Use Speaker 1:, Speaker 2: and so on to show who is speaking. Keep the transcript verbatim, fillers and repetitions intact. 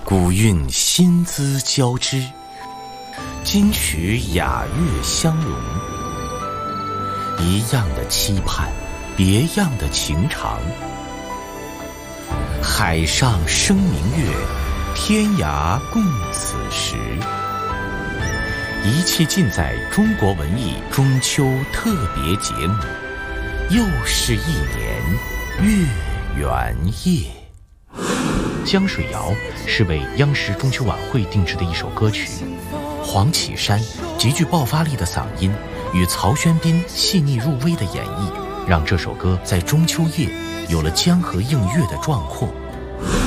Speaker 1: 古韵新姿交织，今曲雅乐相融。一样的期盼，别样的情长。海上生明月，天涯共此时。一切尽在中国文艺中秋特别节目。又是一年月圆夜。江水谣是为央视中秋晚会定制的一首歌曲，黄绮珊极具爆发力的嗓音与曹轩宾细腻入微的演绎，让这首歌在中秋夜有了江河映月的壮阔。